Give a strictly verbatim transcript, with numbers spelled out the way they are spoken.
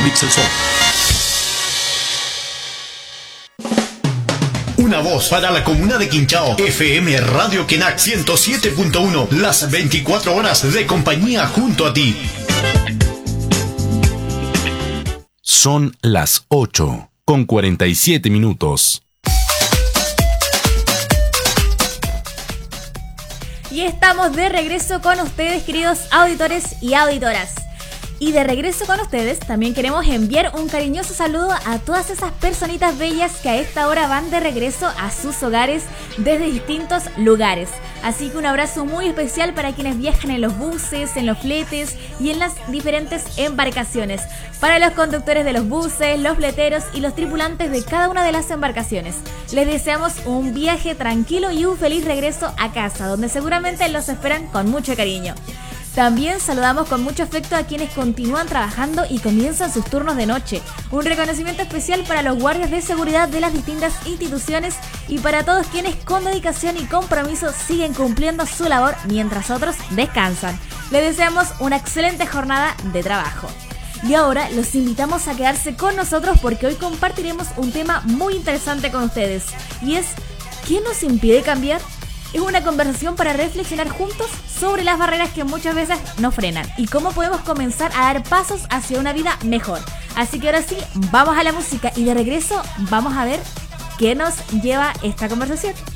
Pixel Sol. Una voz para la comuna de Quinchao. F M Radio Kenak ciento siete punto uno. Las veinticuatro horas de compañía junto a ti. Son las ocho con cuarenta y siete minutos. Y estamos de regreso con ustedes, queridos auditores y auditoras. Y de regreso con ustedes, también queremos enviar un cariñoso saludo a todas esas personitas bellas que a esta hora van de regreso a sus hogares desde distintos lugares. Así que un abrazo muy especial para quienes viajan en los buses, en los fletes y en las diferentes embarcaciones. Para los conductores de los buses, los fleteros y los tripulantes de cada una de las embarcaciones. Les deseamos un viaje tranquilo y un feliz regreso a casa, donde seguramente los esperan con mucho cariño. También saludamos con mucho afecto a quienes continúan trabajando y comienzan sus turnos de noche. Un reconocimiento especial para los guardias de seguridad de las distintas instituciones y para todos quienes con dedicación y compromiso siguen cumpliendo su labor mientras otros descansan. Les deseamos una excelente jornada de trabajo. Y ahora los invitamos a quedarse con nosotros porque hoy compartiremos un tema muy interesante con ustedes. Y es, ¿qué nos impide cambiar? Es una conversación para reflexionar juntos sobre las barreras que muchas veces nos frenan y cómo podemos comenzar a dar pasos hacia una vida mejor. Así que ahora sí, vamos a la música y de regreso vamos a ver qué nos lleva esta conversación.